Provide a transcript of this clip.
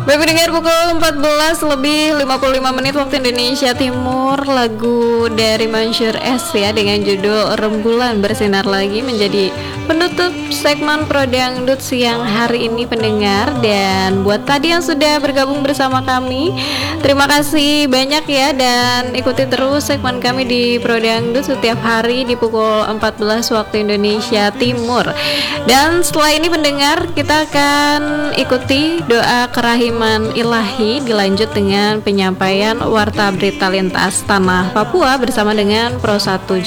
Baik pendengar, pukul 14 lebih 55 menit waktu Indonesia Timur. Lagu dari Mansyur S ya dengan judul Rembulan bersinar lagi menjadi penutup segmen Pro Dangdut siang hari ini pendengar. Dan buat tadi yang sudah bergabung bersama kami, terima kasih banyak ya. Dan ikuti terus segmen kami di Pro Dangdut setiap hari di pukul 14 waktu Indonesia Timur. Dan setelah ini pendengar, kita akan ikuti doa kerahiman ilahi dilanjut dengan penyampaian warta berita lintas tanah Papua bersama dengan Pro 1